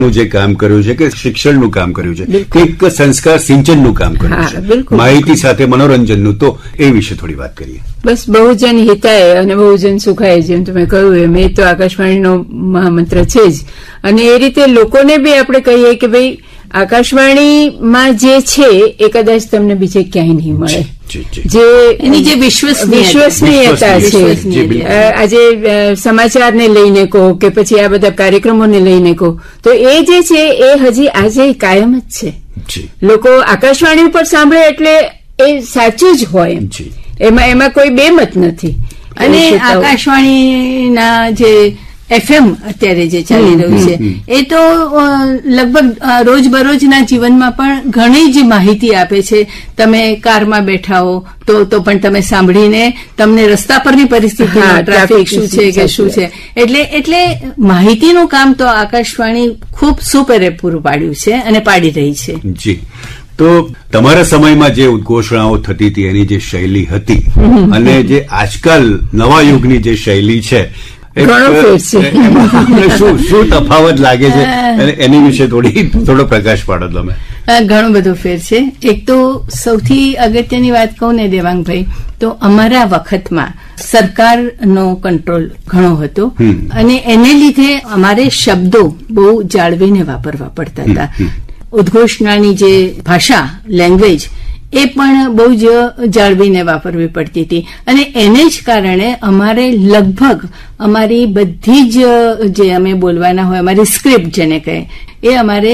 નું જે કામ કર્યું છે કે શિક્ષણનું કામ કર્યું છે, એક સંસ્કાર સિંચનનું કામ કર્યું છે, માહિતી સાથે મનોરંજનનું, તો એ વિશે થોડી વાત કરીએ. બસ બહુજન હિતાય અને બહુજન સુખાય, જેમ તમે કહ્યું એમ, એ તો આકાશવાણીનો મહામંત્ર છે જ. અને એ રીતે લોકોને બી આપણે કહીએ કે ભાઈ આકાશવાણીમાં જે છે એ કદાચ તમને બીજે ક્યાંય નહીં મળે, જે એની જે વિશ્વસનીયતા છે. આજે સમાચારને લઈને કહો કે પછી આ બધા કાર્યક્રમોને લઈને કહો, તો એ જે છે એ હજી આજે કાયમ જ છે. લોકો આકાશવાણી ઉપર સાંભળે એટલે એ સાચું જ હોય, એમાં કોઈ બેમત નથી. અને આકાશવાણીના જે FM અત્યારે જે ચાલી રહ્યું છે એ તો લગભગ રોજબરોજના જીવનમાં પણ ઘણી જ માહિતી આપે છે. તમે કારમાં બેઠા હો તો પણ તમે સાંભળીને તમને રસ્તા પરની પરિસ્થિતિ, ટ્રાફિક શું છે કે શું છે, એટલે માહિતીનું કામ તો આકાશવાણી ખૂબ સુપેરે પૂરું પાડ્યું છે અને પાડી રહી છે. જી. તો તમારા સમયમાં જે ઉદ્ઘોષણાઓ થતી હતી એની જે શૈલી હતી અને જે આજકાલ નવા યુગની જે શૈલી છે, શું તફાવત લાગે છે, એની વિશે થોડો પ્રકાશ પાડો તમે. ઘણો બધો ફેર છે. એક તો સૌથી અગત્યની વાત કહું ને દેવાંગભાઈ, તો અમારા વખતમાં સરકારનો કંટ્રોલ ઘણો હતો અને એને લીધે અમારે શબ્દો બહુ જાળવીને વાપરવા પડતા હતા. ઉદ્ઘોષણાની જે ભાષા, લેંગ્વેજ, એ પણ બહુ જ જાળવીને વાપરવી પડતી હતી અને એને જ કારણે અમારે લગભગ અમારી બધી જ જે અમે બોલવાના હોય, અમારી સ્ક્રિપ્ટ જેને કહે, એ અમારે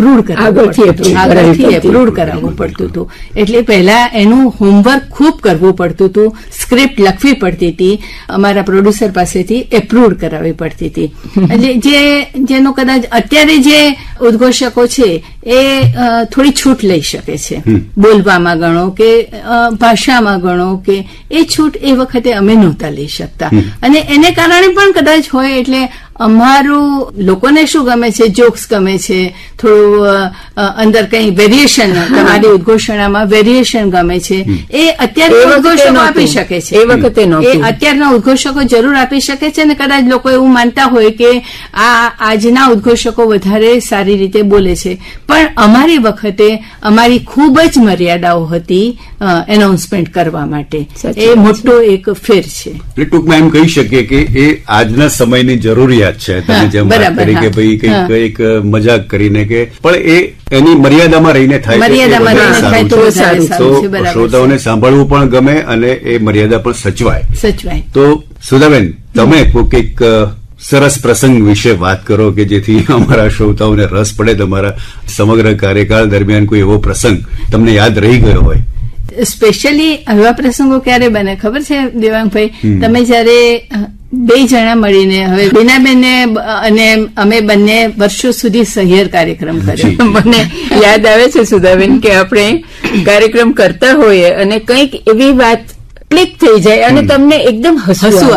આગળથી એપ્રુવ કરાવવું પડતું હતું. એટલે પહેલા એનું હોમવર્ક ખૂબ કરવું પડતું હતું, સ્ક્રિપ્ટ લખવી પડતી હતી, અમારા પ્રોડ્યુસર પાસેથી એપ્રુવ કરાવવી પડતી હતી. એટલે જેનો કદાચ અત્યારે જે ઉદ્ઘોષકો છે એ થોડી છૂટ લઈ શકે છે, બોલવામાં ગણો કે ભાષામાં ગણો, કે એ છૂટ એ વખતે અમે નહોતા લઈ શકતા. અને એને કારણે પણ કદાચ હોય. એટલે અમારું લોકોને શું ગમે છે, જોક્સ ગમે છે, થોડું અંદર કઈ વેરિએશન, તમારી ઉદ્ઘોષણામાં વેરિએશન ગમે છે, એ અત્યારે ઉદ્ઘોષકો આપી શકે છે. એ વખતે અત્યારના ઉદ્ઘોષકો જરૂર આપી શકે છે અને કદાચ લોકો એવું માનતા હોય કે આજના ઉદ્ઘોષકો વધારે સારી રીતે બોલે છે, પણ અમારી વખતે અમારી ખૂબ જ મર્યાદાઓ હતી એનાઉન્સમેન્ટ કરવા માટે. એ મોટો એક ફેર છે. ટૂંકમાં એમ કહી શકીએ કે એ આજના સમયની જરૂરિયાત છે. તમે જેમ વાત કરી કે ભાઈ કંઈક મજાક કરીને કે, પણ એ એની મર્યાદામાં રહીને થાય તો શ્રોતાઓને સાંભળવું પણ ગમે અને એ મર્યાદા પણ સચવાય. તો સુધાબેન, તમે કોઈક સરસ પ્રસંગ વિશે વાત કરો કે જેથી અમારા શ્રોતાઓને રસ પડે. તમારા સમગ્ર કાર્યકાળ દરમિયાન કોઈ એવો પ્રસંગ તમને યાદ રહી ગયો હોય? સ્પેશિયલી આવા પ્રસંગો ક્યારે બને ખબર છે દેવાંગભાઈ? તમે જયારે બે જણા મળીને, હવે બીનાબેને અને અમે બંને વર્ષો સુધી સહિયર કાર્યક્રમ કર્યો. મને યાદ આવે છે સુધાબેન કે આપણે કાર્યક્રમ કરતા હોઈએ અને કંઈક એવી વાત ક્લિક થઈ જાય અને તમને એકદમ હસવું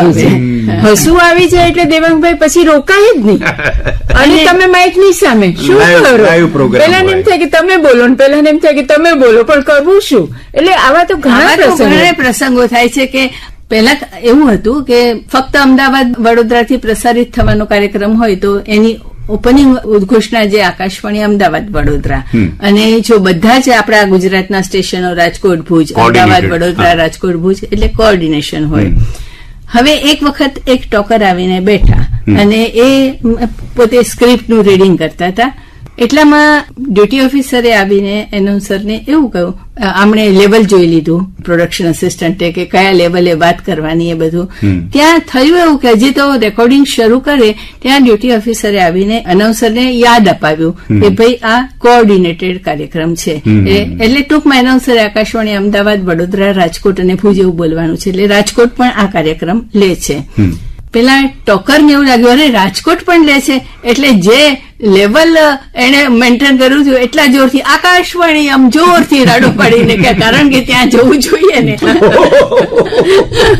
આવી જાય એટલે દેવાંગભાઈ પછી રોકાય જ નહીં અને તમે માઇકની સામે શું કરો? પેલા એમ થાય કે તમે બોલો ને પેલા એમ થાય કે તમે બોલો, પણ કરવું શું? એટલે આવા તો ઘણા પ્રસંગો થાય છે કે પહેલા એવું હતું કે ફક્ત અમદાવાદ વડોદરાથી પ્રસારિત થવાનો કાર્યક્રમ હોય તો એની ઓપનિંગ ઉદ્ઘોષણા જે આકાશવાણી અમદાવાદ વડોદરા, અને જો બધા જ આપણા ગુજરાતના સ્ટેશનો રાજકોટ ભુજ, અમદાવાદ વડોદરા રાજકોટ ભુજ, એટલે કોઓર્ડિનેશન હોય. હવે એક વખત એક ટોકર આવીને બેઠા અને એ પોતે સ્ક્રિપ્ટનું રીડિંગ કરતા હતા. એટલામાં ડ્યુટી ઓફિસરે આવીને એનાઉન્સરને એવું કહ્યું, આમણે લેવલ જોઈ લીધું પ્રોડક્શન આસિસ્ટન્ટે કે કયા લેવલે વાત કરવાની એ બધું. ત્યાં થયું એવું કે હજી તો રેકોર્ડિંગ શરૂ કરે ત્યાં ડ્યુટી ઓફિસરે આવીને એનાઉન્સરને યાદ અપાવ્યું કે ભાઈ આ કોઓર્ડિનેટેડ કાર્યક્રમ છે. એટલે ટૂંકમાં એનાઉન્સરે આકાશવાણી અમદાવાદ વડોદરા રાજકોટ અને ભુજ એવું બોલવાનું છે. એટલે રાજકોટ પણ આ કાર્યક્રમ લે છે. પેલા ટોકરને એવું લાગ્યું અરે રાજકોટ પણ લે છે, એટલે જે લેવલ એને મેન્ટેન કર્યું હતું એટલા જોરથી આકાશવાણી આમ જોરથી રાડો પાડીને કે કારણ કે ત્યાં જવું જોઈએ ને.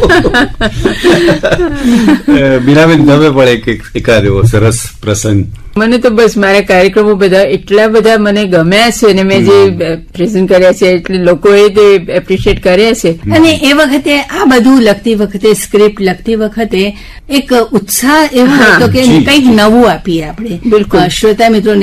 બીનાબેન, તમે પણ એકાદ એવો સરસ પ્રસંગ મને તો બસ મારા કાર્યક્રમો બધા એટલા બધા મને ગમ્યા છે અને મેં જે પ્રેઝન્ટ કર્યા છે એટલે લોકોએ તે એપ્રિશિએટ કર્યા છે. અને એ વખતે આ બધું લખતી વખતે સ્ક્રિપ્ટ લખતી વખતે એક ઉત્સાહ એવો હતો કે કંઈક નવું આપીએ આપણે શ્રોતા મિત્રો